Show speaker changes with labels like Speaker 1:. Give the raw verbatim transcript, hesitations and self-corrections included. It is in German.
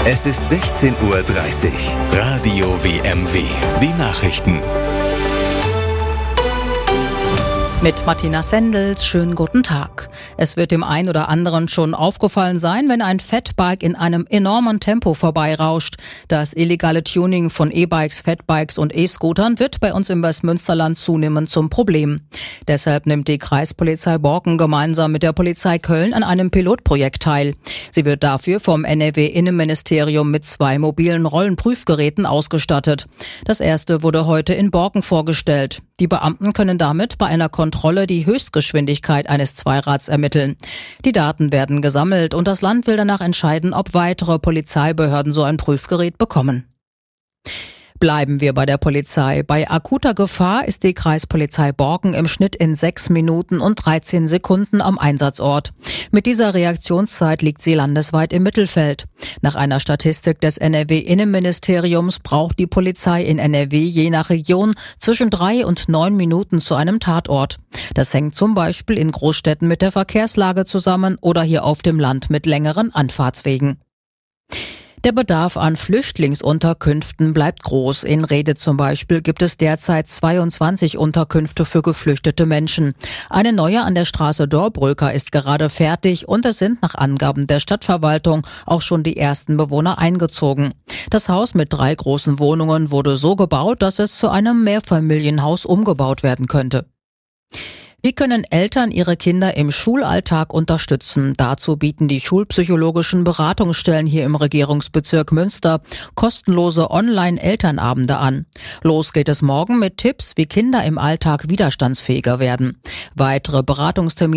Speaker 1: Es ist sechzehn Uhr dreißig. Radio W M W. Die Nachrichten.
Speaker 2: Mit Martina Sendels, schönen guten Tag. Es wird dem einen oder anderen schon aufgefallen sein, wenn ein Fatbike in einem enormen Tempo vorbeirauscht. Das illegale Tuning von E-Bikes, Fatbikes und E-Scootern wird bei uns im Westmünsterland zunehmend zum Problem. Deshalb nimmt die Kreispolizei Borken gemeinsam mit der Polizei Köln an einem Pilotprojekt teil. Sie wird dafür vom N R W-Innenministerium mit zwei mobilen Rollenprüfgeräten ausgestattet. Das erste wurde heute in Borken vorgestellt. Die Beamten können damit bei einer Kontrolle die Höchstgeschwindigkeit eines Zweirads ermitteln. Die Daten werden gesammelt und das Land will danach entscheiden, ob weitere Polizeibehörden so ein Prüfgerät bekommen. Bleiben wir bei der Polizei. Bei akuter Gefahr ist die Kreispolizei Borken im Schnitt in sechs Minuten und dreizehn Sekunden am Einsatzort. Mit dieser Reaktionszeit liegt sie landesweit im Mittelfeld. Nach einer Statistik des N R W-Innenministeriums braucht die Polizei in N R W je nach Region zwischen drei und neun Minuten zu einem Tatort. Das hängt zum Beispiel in Großstädten mit der Verkehrslage zusammen oder hier auf dem Land mit längeren Anfahrtswegen. Der Bedarf an Flüchtlingsunterkünften bleibt groß. In Rede zum Beispiel gibt es derzeit zweiundzwanzig Unterkünfte für geflüchtete Menschen. Eine neue an der Straße Dorbröker ist gerade fertig und es sind nach Angaben der Stadtverwaltung auch schon die ersten Bewohner eingezogen. Das Haus mit drei großen Wohnungen wurde so gebaut, dass es zu einem Mehrfamilienhaus umgebaut werden könnte. Wie können Eltern ihre Kinder im Schulalltag unterstützen? Dazu bieten die schulpsychologischen Beratungsstellen hier im Regierungsbezirk Münster kostenlose Online-Elternabende an. Los geht es morgen mit Tipps, wie Kinder im Alltag widerstandsfähiger werden. Weitere Beratungstermine